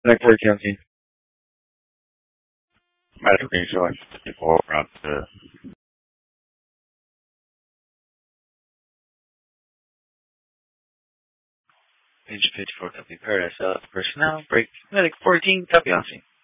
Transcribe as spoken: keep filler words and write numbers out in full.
Medic fourteen on scene. Medic being showing fifty-four around the Page fifty-four, copy. Paradise, uh, personnel, break. Medic fourteen, copy on scene.